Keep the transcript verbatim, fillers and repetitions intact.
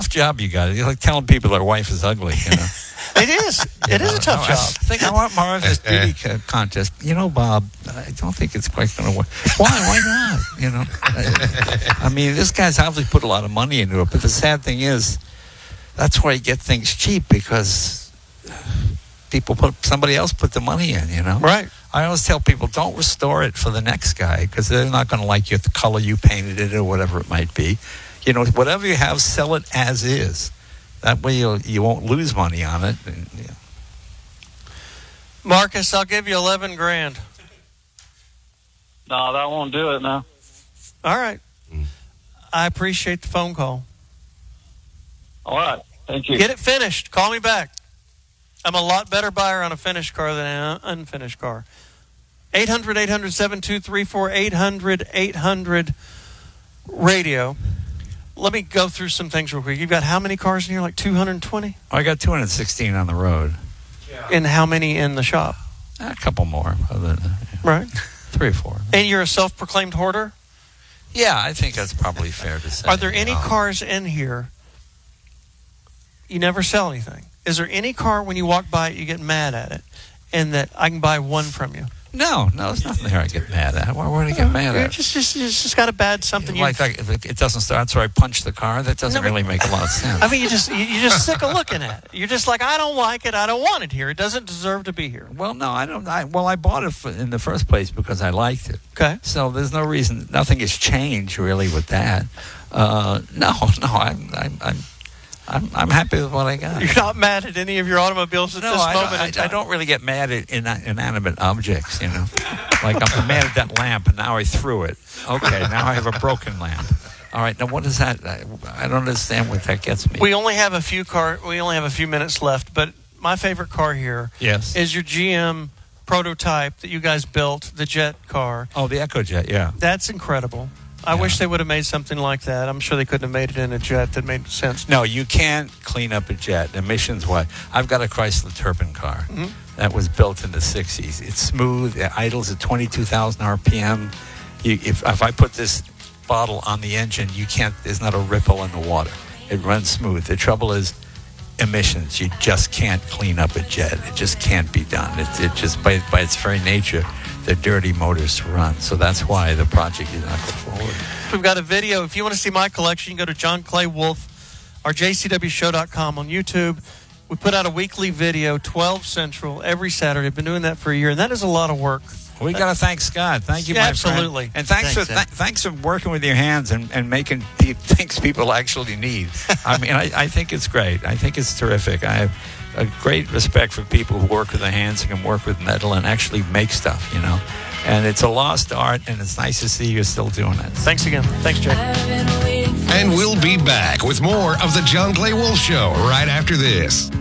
tough job you got. You're like telling people their wife is ugly, you know. It is. It is a tough I job. think I want more of this beauty co- contest. You know, Bob, I don't think it's quite going to work. Why? Why not? You know, I, I mean, this guy's obviously put a lot of money into it. But the sad thing is, that's why you get things cheap, because people put somebody else put the money in. You know, Right. I always tell people, don't restore it for the next guy, because they're not going to like you the color you painted it or whatever it might be. You know, whatever you have, sell it as is. That way you you won't lose money on it. And, yeah. Marcus, I'll give you eleven grand. No, that won't do it now. All right. I appreciate the phone call. All right. Thank you. Get it finished. Call me back. I'm a lot better buyer on a finished car than an unfinished car. eight hundred, eight hundred, seven two three four, eight hundred, eight hundred radio. Let me go through some things real quick. You've got how many cars in here? Like two hundred twenty? I got two hundred sixteen on the road. And how many in the shop? A couple more. Other than, yeah. Right. Three or four. And you're a self-proclaimed hoarder? Yeah, I think that's probably fair to say. Are there any Um, cars in here you never sell anything? Is there any car when you walk by it you get mad at it and that I can buy one from you? No, no, there's nothing there I get mad at. Why would I get mad You're at? just, just, just, just got a bad something. You, Like, like if it doesn't start, so I punch the car. That doesn't No, but- really make a lot of sense. I mean, you just, you- you're just sick of looking at it. You're just like, I don't like it. I don't want it here. It doesn't deserve to be here. Well, no, I don't. I, well, I bought it for, in the first place because I liked it. Okay. So there's no reason. Nothing has changed really with that. Uh, no, no, I'm, I'm, I'm, I'm, I'm happy with what I got. You're not mad at any of your automobiles at No, this I moment don't, in I, time. I don't really get mad at in, inanimate objects, you know. Like I'm mad at that lamp, and now I threw it. Okay, now I have a broken lamp. All right, now what is that? I, I don't understand what that gets me. We only have a few car. We only have a few minutes left, but my favorite car here yes. is your G M prototype that you guys built, the Jet car. Oh, the EcoJet, yeah. That's incredible. I Yeah. wish they would have made something like that. I'm sure they couldn't have made it in a Jet that made sense. No, you can't clean up a jet emissions-wise. I've got a Chrysler Turpin car Mm-hmm. that was built in the sixties. It's smooth. It idles at twenty-two thousand R P M. You, if, if I put this bottle on the engine, you can't. There's not a ripple in the water. It runs smooth. The trouble is emissions. You just can't clean up a jet. It just can't be done. It, it just by by its very nature, they're dirty motors to run. So that's why the project did not go forward. We've got a video. If you want to see my collection, you can go to John Clay Wolf, or j c w show dot com on YouTube. We put out a weekly video, twelve Central, every Saturday. I've been doing that for a year, and that is a lot of work. We got to thank Scott. Thank you, Yeah, my absolutely. friend. And thanks, Thanks, for Ed. th- thanks for working with your hands and, and making pe- things people actually need. I mean, I, I think it's great. I think it's terrific. I have a great respect for people who work with their hands and can work with metal and actually make stuff, you know. And it's a lost art, and it's nice to see you're still doing it. Thanks again. Thanks, Jay. And we'll be back with more of the John Clay Wolf Show right after this.